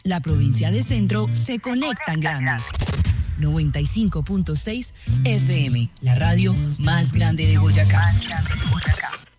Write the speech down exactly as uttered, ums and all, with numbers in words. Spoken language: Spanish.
La provincia de Centro se conecta en grande. noventa y cinco punto seis F M, la radio más grande de Boyacá.